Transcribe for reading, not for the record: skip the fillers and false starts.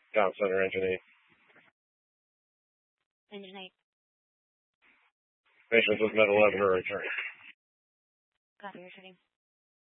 Down center, engine 8. Engine 8. Patients with med 11 are returning. Copy, returning.